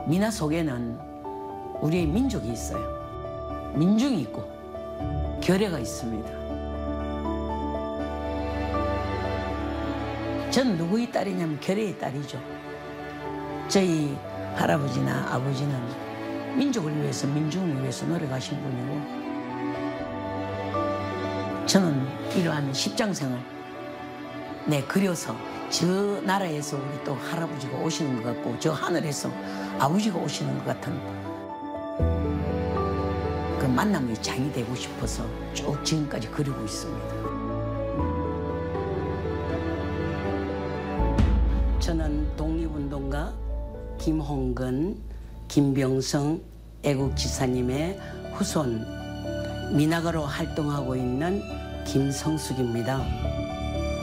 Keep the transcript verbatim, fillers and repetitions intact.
미나 속에는 우리의 민족이 있어요. 민중이 있고 결의가 있습니다. 전 누구의 딸이냐면 결의의 딸이죠. 저희 할아버지나 아버지는 민족을 위해서, 민중을 위해서 노력하신 분이고, 저는 이러한 십장생을 내 그려서 저 나라에서 우리 또 할아버지가 오시는 것 같고, 저 하늘에서 아버지가 오시는 것 같은 그 만남의 장이 되고 싶어서 쭉 지금까지 그리고 있습니다. 저는 독립운동가 김홍근, 김병성 애국지사님의 후손 미나가로 활동하고 있는 김성숙입니다.